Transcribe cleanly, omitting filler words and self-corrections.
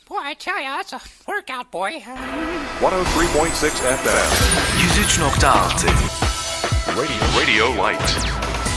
Boy, I tell ya, that's a workout, boy. 103.6 FM. 103.6 Radio Light.